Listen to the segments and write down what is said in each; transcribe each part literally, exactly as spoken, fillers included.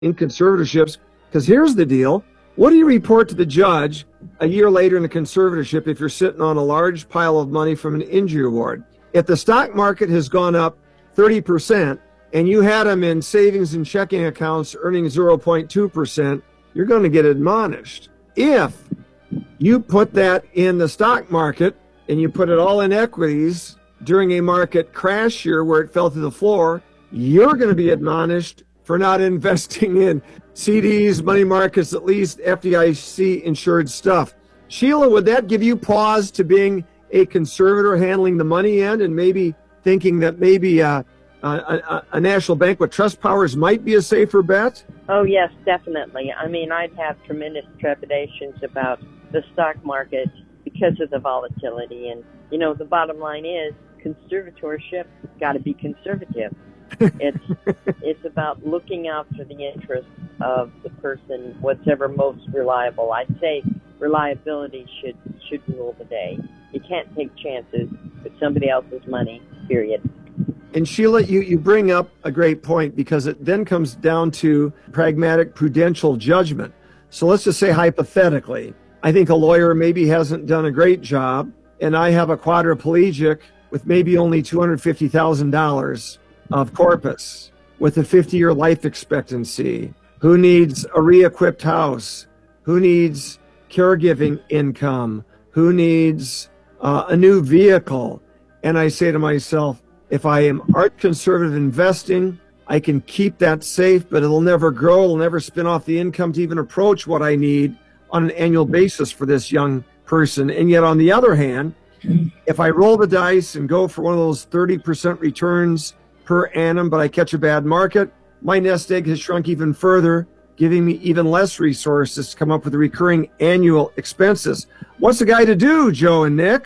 in conservatorships. Because here's the deal. What do you report to the judge a year later in a conservatorship if you're sitting on a large pile of money from an injury award? If the stock market has gone up thirty percent and you had them in savings and checking accounts earning zero point two percent, you're going to get admonished. If you put that in the stock market and you put it all in equities during a market crash year where it fell to the floor, you're going to be admonished for not investing in C Ds, money markets, at least F D I C insured stuff. Sheila, would that give you pause to being a conservator handling the money end and maybe thinking that maybe uh, a, a, a national bank with trust powers might be a safer bet? Oh, yes, definitely. I mean, I'd have tremendous trepidations about the stock market because of the volatility. And, you know, the bottom line is conservatorship got to be conservative. It's it's about looking out for the interests of the person, whatever most reliable. I'd say reliability should should rule the day. You can't take chances with somebody else's money, period. And Sheila, you, you bring up a great point because it then comes down to pragmatic, prudential judgment. So let's just say hypothetically, I think a lawyer maybe hasn't done a great job, and I have a quadriplegic with maybe only two hundred fifty thousand dollars of corpus with a fifty-year life expectancy, who needs a re-equipped house, who needs caregiving income, who needs uh, a new vehicle. And I say to myself, if I am art conservative investing, I can keep that safe, but it'll never grow. It'll never spin off the income to even approach what I need on an annual basis for this young person. And yet on the other hand, if I roll the dice and go for one of those thirty percent returns per annum, but I catch a bad market, my nest egg has shrunk even further, giving me even less resources to come up with the recurring annual expenses. What's the guy to do, Joe and Nick?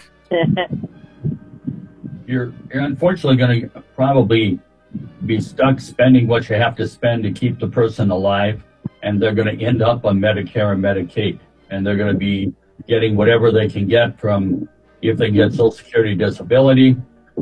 You're, you're unfortunately going to probably be stuck spending what you have to spend to keep the person alive, and they're going to end up on Medicare and Medicaid, and they're going to be getting whatever they can get from, if they get Social Security disability,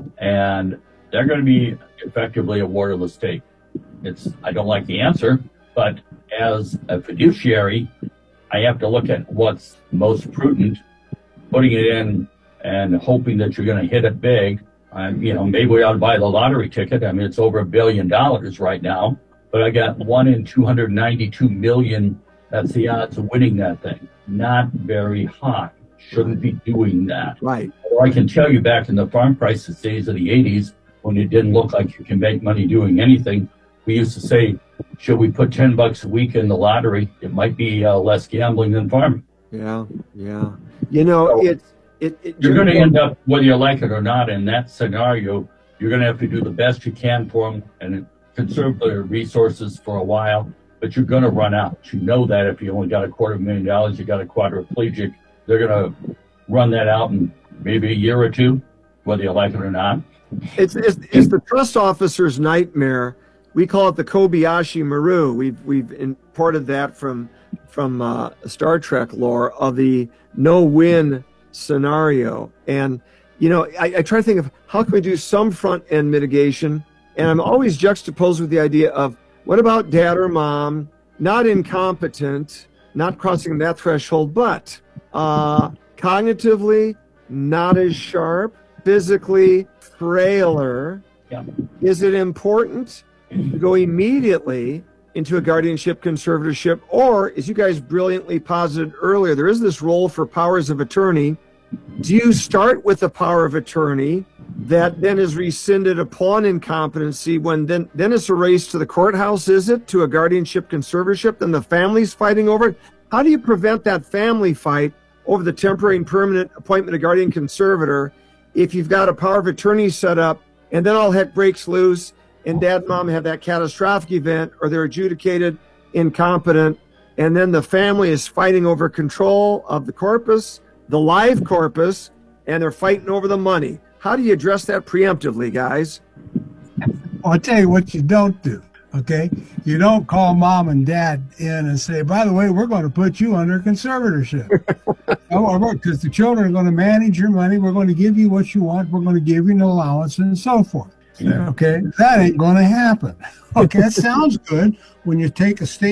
and they're going to be effectively a ward of the state. It's, I don't like the answer, but as a fiduciary, I have to look at what's most prudent, putting it in and hoping that you're going to hit it big. Um, you know, maybe we ought to buy the lottery ticket. I mean, it's over a billion dollars right now, but I got one in two hundred ninety-two million. That's the odds of winning that thing. Not very high. Shouldn't be doing that. Right. Or I can tell you back in the farm crisis days of the eighties, when it didn't look like you can make money doing anything, we used to say, should we put ten bucks a week in the lottery? It might be uh, less gambling than farming. Yeah, yeah. You know, so it's, it, it, you're going to end up, whether you like it or not, in that scenario, you're going to have to do the best you can for them and conserve their resources for a while, but you're going to run out. You know that if you only got a quarter of a million dollars, you got a quadriplegic, they're going to run that out in maybe a year or two, whether you like it or not. It's, it's, it's the trust officer's nightmare. We call it the Kobayashi Maru. We've we've imported that from from uh, Star Trek lore of the no-win scenario. And you know, I, I try to think of how can we do some front-end mitigation, and I'm always juxtaposed with the idea of what about dad or mom, not incompetent, not crossing that threshold, but uh, cognitively not as sharp, physically frailer. Yeah. Is it important to go immediately into a guardianship conservatorship, or, as you guys brilliantly posited earlier, there is this role for powers of attorney. Do you start with the power of attorney that then is rescinded upon incompetency, when then then it's a race to the courthouse, is it, to a guardianship conservatorship, then the family's fighting over it? How do you prevent that family fight over the temporary and permanent appointment of guardian conservator if you've got a power of attorney set up and then all heck breaks loose and dad and mom have that catastrophic event, or they're adjudicated incompetent, and then the family is fighting over control of the corpus, the live corpus, and they're fighting over the money? How do you address that preemptively, guys? Well, I'll tell you what you don't do, okay? You don't call mom and dad in and say, by the way, we're going to put you under conservatorship. Because the children are going to manage your money. We're going to give you what you want. We're going to give you an allowance and so forth. Okay, that ain't going to happen. Okay, that sounds good when you take a state